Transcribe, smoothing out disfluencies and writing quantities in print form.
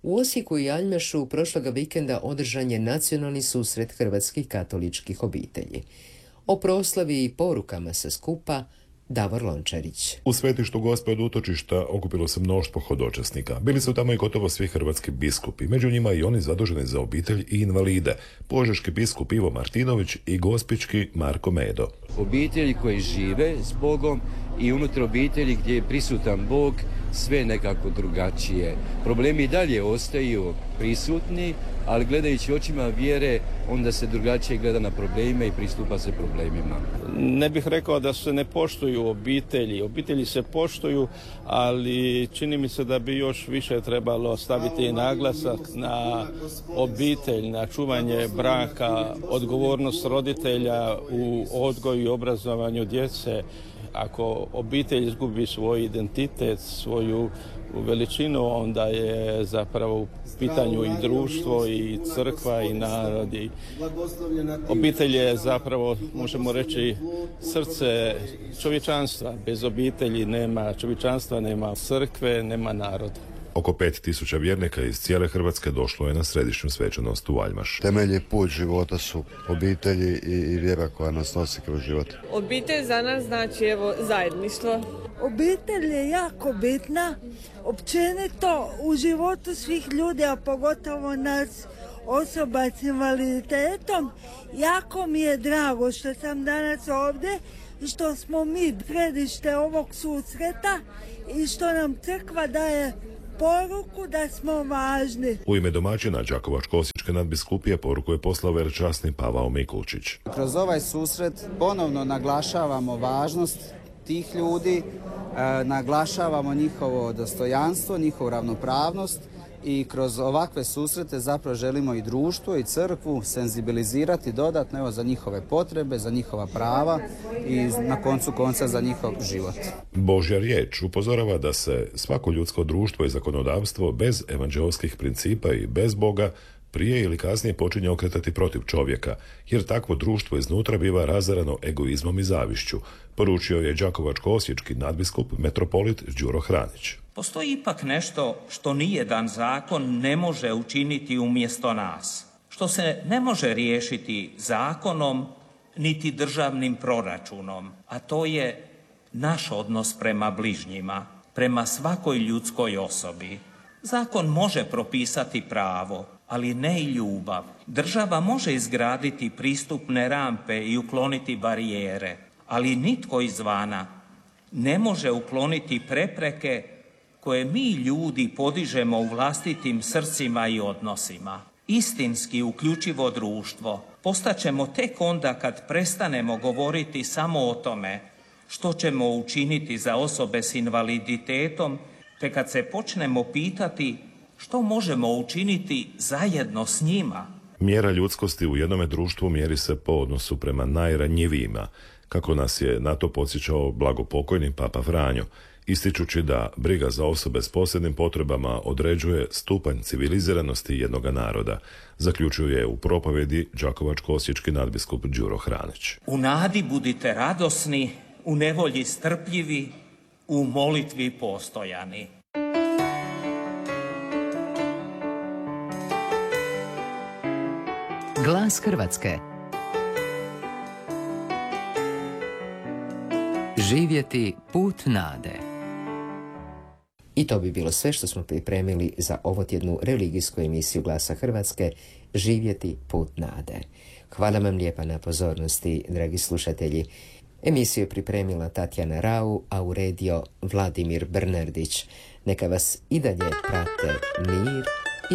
U Osijeku i Aljmešu prošloga vikenda održan je nacionalni susret hrvatskih katoličkih obitelji. O proslavi i porukama sa skupa Davor Lončarić. U svetištu Gospe od utočišta okupilo se mnoštvo hodočasnika. Bili su tamo i gotovo svi hrvatski biskupi, među njima i oni zaduženi za obitelj i invalide, požeški biskup Ivo Martinović i gospićki Marko Medo. Obitelji koji žive s Bogom i unutar obitelji gdje je prisutan Bog, sve nekako drugačije. Problemi i dalje ostaju prisutni, ali gledajući očima vjere, onda se drugačije gleda na probleme i pristupa se problemima. Ne bih rekao da se ne poštuju obitelji. Obitelji se poštuju, ali čini mi se da bi još više trebalo staviti naglasak na obitelj, na čuvanje braka, odgovornost roditelja u odgoju i obrazovanju djece. Ako obitelj izgubi svoj identitet, svoju veličinu, onda je zapravo u pitanju i društvo, i crkva, i narod. Obitelj je zapravo, možemo reći, srce čovječanstva. Bez obitelji nema čovječanstva, nema crkve, nema naroda. Oko 5000 vjernika iz cijele Hrvatske došlo je na središnju svečanost u Aljmaš. Temelji put života su obitelji i vjera koja nas nosi kroz život. Obitelj za nas znači zajedništvo. Obitelj je jako bitna, općenito u životu svih ljudi, a pogotovo nas osoba s invaliditetom. Jako mi je drago što sam danas ovdje i što smo mi središte ovog susreta i što nam crkva daje poruku da smo važni. U ime domaćina Đakovačko-osječke nadbiskupije poruku je poslao velečasni Pavao Mikulčić. Kroz ovaj susret ponovno naglašavamo važnost tih ljudi, naglašavamo njihovo dostojanstvo, njihovu ravnopravnost i kroz ovakve susrete zapravo želimo i društvo i crkvu senzibilizirati dodatno za njihove potrebe, za njihova prava i na koncu konca za njihov život. Božja riječ upozorava da se svako ljudsko društvo i zakonodavstvo bez evanđeoskih principa i bez Boga prije ili kasnije počinje okretati protiv čovjeka, jer takvo društvo iznutra biva razarano egoizmom i zavišću, poručio je đakovačko-osječki nadbiskup metropolit Đuro Hranić. Postoji ipak nešto što nijedan zakon ne može učiniti umjesto nas, što se ne može riješiti zakonom niti državnim proračunom, a to je naš odnos prema bližnjima, prema svakoj ljudskoj osobi. Zakon može propisati pravo, ali ne i ljubav. Država može izgraditi pristupne rampe i ukloniti barijere, ali nitko izvana ne može ukloniti prepreke koje mi ljudi podižemo u vlastitim srcima i odnosima. Istinski uključivo društvo postaćemo tek onda kad prestanemo govoriti samo o tome što ćemo učiniti za osobe s invaliditetom, te kad se počnemo pitati što možemo učiniti zajedno s njima. Mjera ljudskosti u jednome društvu mjeri se po odnosu prema najranjivijima, kako nas je na to podsjećao blagopokojni Papa Franjo, ističući da briga za osobe s posebnim potrebama određuje stupanj civiliziranosti jednoga naroda, zaključuje u propovjedi đakovačko-osječki nadbiskup Đuro Hranić. U nadi budite radosni, u nevolji strpljivi, u molitvi postojani. Glas Hrvatske. Živjeti put nade. I to bi bilo sve što smo pripremili za ovotjednu religijsku emisiju Glasa Hrvatske, Živjeti put nade. Hvala vam lijepa na pozornosti, dragi slušatelji. Emisiju je pripremila Tatjana Rau, a uredio Vladimir Bernardić. Neka vas i dalje prate mir